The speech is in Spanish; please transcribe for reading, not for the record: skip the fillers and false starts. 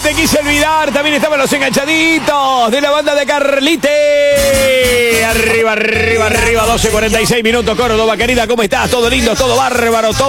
te quise olvidar. También estaban los enganchaditos de la banda de Carlite. Arriba, arriba, arriba. 12:46 minutos, Córdoba, querida. ¿Cómo estás? Todo lindo, todo bárbaro, todo